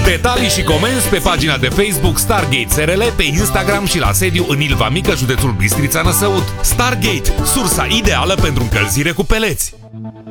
Detalii și comenzi pe pagina de Facebook Stargate SRL, pe Instagram și la sediu în Ilva Mică, județul Bistrița Năsăud. Stargate, sursa ideală pentru încălzire cu peleți.